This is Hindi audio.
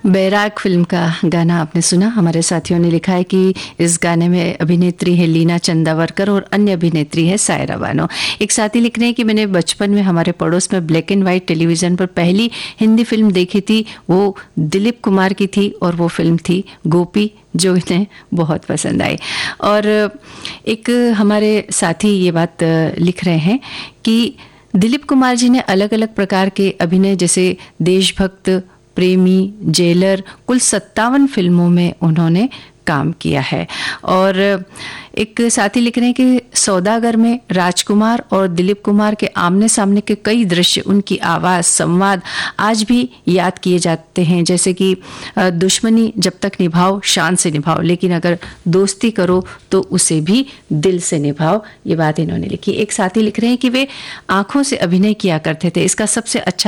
बैराग फिल्म का गाना आपने सुना। हमारे साथियों ने लिखा है कि इस गाने में अभिनेत्री है लीना चंदावरकर और अन्य अभिनेत्री है सायरा बानो। एक साथी लिख रहे हैं कि मैंने बचपन में हमारे पड़ोस में ब्लैक एंड वाइट टेलीविज़न पर पहली हिंदी फिल्म देखी थी, वो दिलीप कुमार की थी और वो फिल्म थी गोपी, जो इन्हें बहुत पसंद आई। और एक हमारे साथी ये बात लिख रहे हैं कि दिलीप कुमार जी ने अलग अलग प्रकार के अभिनय जैसे देशभक्त, प्रेमी, जेलर, कुल 57 फिल्मों में उन्होंने काम किया है। और एक साथी लिख रहे हैं कि सौदागर में राजकुमार और दिलीप कुमार के आमने सामने के कई दृश्य, उनकी आवाज़, संवाद आज भी याद किए जाते हैं, जैसे कि दुश्मनी जब तक निभाओ शान से निभाओ, लेकिन अगर दोस्ती करो तो उसे भी दिल से निभाओ। ये बात इन्होंने लिखी। एक साथी लिख रहे हैं कि वे आंखों से अभिनय किया करते थे। इसका सबसे अच्छा